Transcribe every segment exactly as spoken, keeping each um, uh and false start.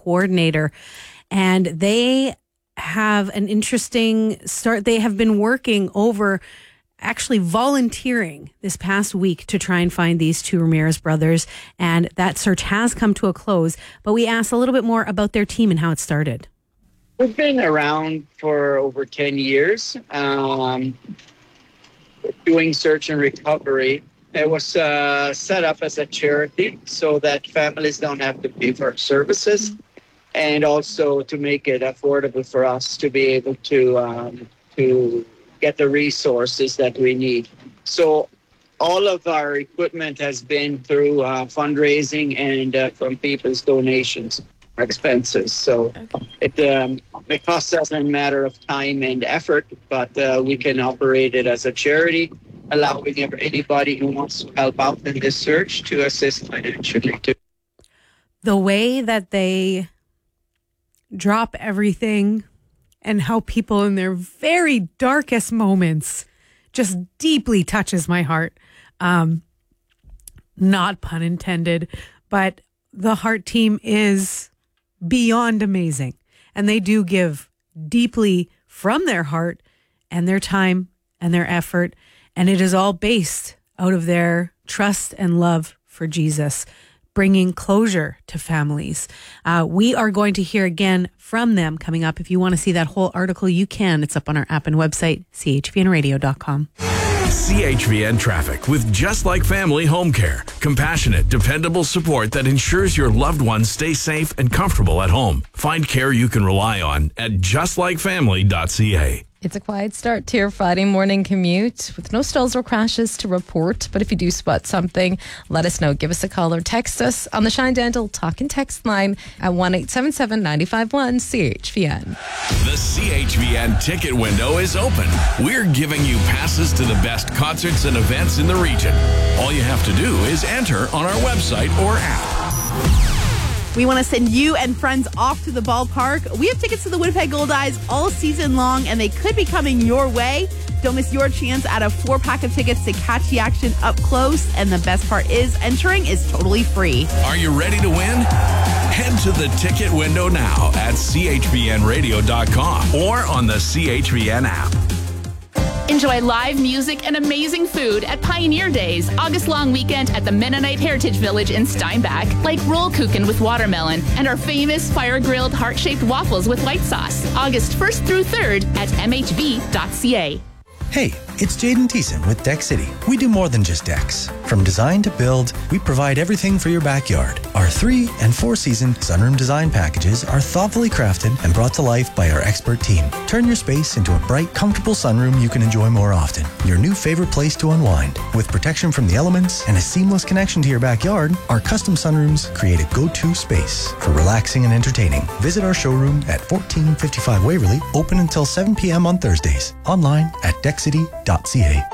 coordinator. And they have an interesting start. They have been working over, actually volunteering this past week to try and find these two Ramirez brothers. And that search has come to a close. But we asked a little bit more about their team and how it started. We've been around for over ten years, um, doing search and recovery. It was uh, set up as a charity so that families don't have to pay for services, and also to make it affordable for us to be able to um, to get the resources that we need. So all of our equipment has been through uh, fundraising and uh, from people's donations, expenses. So okay. it um, it costs us a matter of time and effort, but uh, we can operate it as a charity, allowing anybody who wants to help out in this search to assist financially too. The way that they drop everything and help people in their very darkest moments just deeply touches my heart. Um, not pun intended, but the Heart team is beyond amazing. And they do give deeply from their heart and their time and their effort. And it is all based out of their trust and love for Jesus, bringing closure to families. Uh, we are going to hear again from them coming up. If you want to see that whole article, you can. It's up on our app and website, c h v n radio dot com. C H V N Traffic with Just Like Family Home Care. Compassionate, dependable support that ensures your loved ones stay safe and comfortable at home. Find care you can rely on at just like family dot c a. It's a quiet start to your Friday morning commute with no stalls or crashes to report. But if you do spot something, let us know. Give us a call or text us on the Shine Dental Talk and Text line at one eight seven seven, nine five one, C H V N. The C H V N ticket window is open. We're giving you passes to the best concerts and events in the region. All you have to do is enter on our website or app. We want to send you and friends off to the ballpark. We have tickets to the Winnipeg Goldeyes all season long, and they could be coming your way. Don't miss your chance at a four-pack of tickets to catch the action up close. And the best part is, entering is totally free. Are you ready to win? Head to the ticket window now at c h v n radio dot com or on the C H V N app. Enjoy live music and amazing food at Pioneer Days, August long weekend at the Mennonite Heritage Village in Steinbach, like roll kuchen with watermelon and our famous fire-grilled heart-shaped waffles with white sauce, August first through third at m h v dot c a. Hey, it's Jaden Thiessen with Deck City. We do more than just decks. From design to build, we provide everything for your backyard. Our three and four season sunroom design packages are thoughtfully crafted and brought to life by our expert team. Turn your space into a bright, comfortable sunroom you can enjoy more often. Your new favorite place to unwind. With protection from the elements and a seamless connection to your backyard, our custom sunrooms create a go-to space for relaxing and entertaining. Visit our showroom at fourteen fifty-five Waverly, open until seven p.m. on Thursdays. Online at deck city dot c a.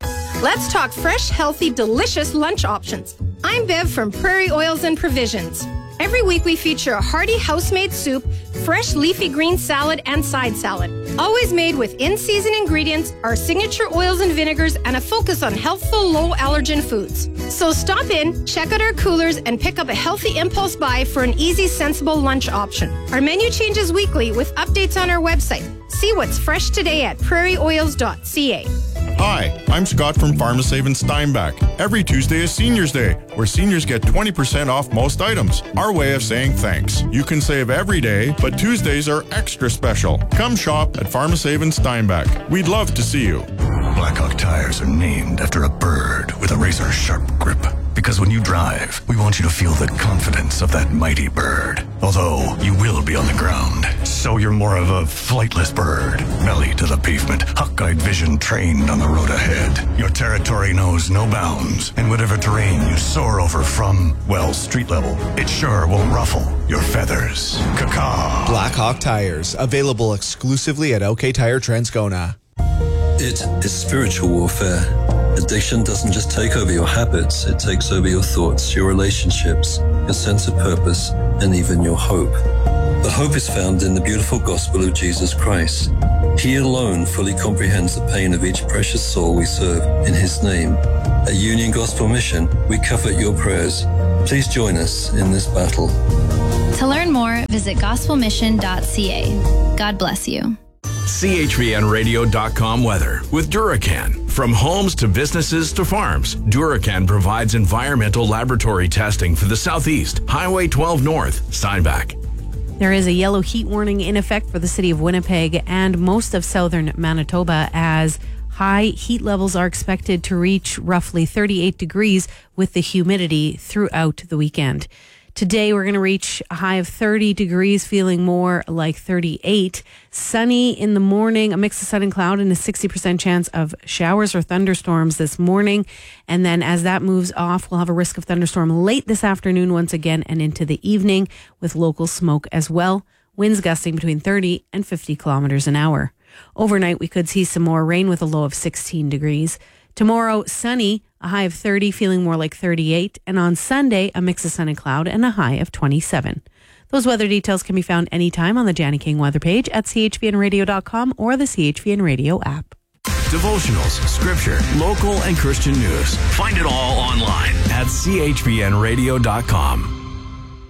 Let's talk fresh, healthy, delicious lunch options. I'm Bev from Prairie Oils and Provisions. Every week we feature a hearty house-made soup, fresh leafy green salad, and side salad. Always made with in-season ingredients, our signature oils and vinegars, and a focus on healthful, low-allergen foods. So stop in, check out our coolers, and pick up a healthy impulse buy for an easy, sensible lunch option. Our menu changes weekly with updates on our website. See what's fresh today at prairie oils dot c a. Hi, I'm Scott from Pharmasave in Steinbach. Every Tuesday is Seniors Day, where seniors get twenty percent off most items. Our way of saying thanks. You can save every day, but Tuesdays are extra special. Come shop at Pharmasave in Steinbach. We'd love to see you. Blackhawk tires are named after a bird with a razor-sharp grip. Because when you drive, we want you to feel the confidence of that mighty bird. Although, you will be on the ground. So you're more of a flightless bird. Belly to the pavement, hawk-eyed vision trained on the road ahead. Your territory knows no bounds. And whatever terrain you soar over from, well, street level, it sure won't ruffle your feathers. Caw-caw. Blackhawk tires, available exclusively at OK Tire Transcona. It is spiritual warfare. Addiction doesn't just take over your habits, it takes over your thoughts, your relationships, your sense of purpose, and even your hope. The hope is found in the beautiful gospel of Jesus Christ. He alone fully comprehends the pain of each precious soul we serve in His name. At Union Gospel Mission, we covet your prayers. Please join us in this battle. To learn more, visit gospel mission dot c a. God bless you. C H V N radio dot com weather with Duracan. From homes to businesses to farms, Duracan provides environmental laboratory testing for the Southeast, Highway twelve North, Steinbach. There is a yellow heat warning in effect for the city of Winnipeg and most of southern Manitoba, as high heat levels are expected to reach roughly thirty-eight degrees with the humidity throughout the weekend. Today, we're going to reach a high of thirty degrees, feeling more like thirty-eight. Sunny in the morning, a mix of sun and cloud, and a sixty percent chance of showers or thunderstorms this morning. And then as that moves off, we'll have a risk of thunderstorm late this afternoon once again and into the evening with local smoke as well. Winds gusting between thirty and fifty kilometers an hour. Overnight, we could see some more rain with a low of sixteen degrees. Tomorrow, sunny, a high of thirty, feeling more like thirty-eight. And on Sunday, a mix of sun and cloud and a high of twenty-seven. Those weather details can be found anytime on the Janny King weather page at c h v n radio dot com or the C H V N Radio app. Devotionals, scripture, local and Christian news. Find it all online at c h v n radio dot com.